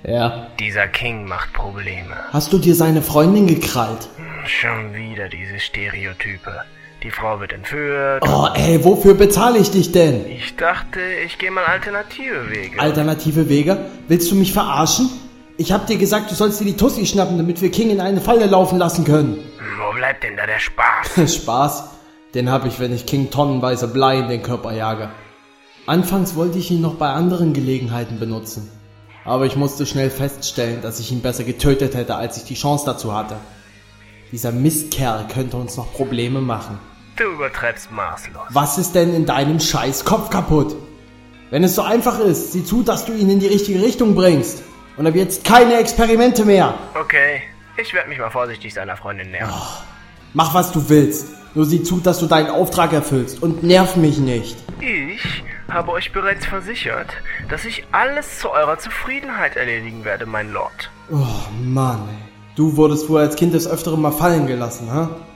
Ja. Dieser King macht Probleme. Hast du dir seine Freundin gekrallt? Schon wieder diese Stereotype. Die Frau wird entführt. Oh, ey, wofür bezahle ich dich denn? Ich dachte, ich gehe mal alternative Wege. Alternative Wege? Willst du mich verarschen? Ich hab dir gesagt, du sollst dir die Tussi schnappen, damit wir King in eine Falle laufen lassen können. Wo bleibt denn da der Spaß? Spaß? Den hab ich, wenn ich King tonnenweise Blei in den Körper jage. Anfangs wollte ich ihn noch bei anderen Gelegenheiten benutzen. Aber ich musste schnell feststellen, dass ich ihn besser getötet hätte, als ich die Chance dazu hatte. Dieser Mistkerl könnte uns noch Probleme machen. Du übertreibst maßlos. Was ist denn in deinem scheiß Kopf kaputt? Wenn es so einfach ist, sieh zu, dass du ihn in die richtige Richtung bringst. Und ab jetzt keine Experimente mehr. Okay, ich werde mich mal vorsichtig seiner Freundin nähern. Mach, was du willst. Nur sieh zu, dass du deinen Auftrag erfüllst und nerv mich nicht. Ich habe euch bereits versichert, dass ich alles zu eurer Zufriedenheit erledigen werde, mein Lord. Oh Mann, ey. Du wurdest wohl als Kind des Öfteren mal fallen gelassen, ha?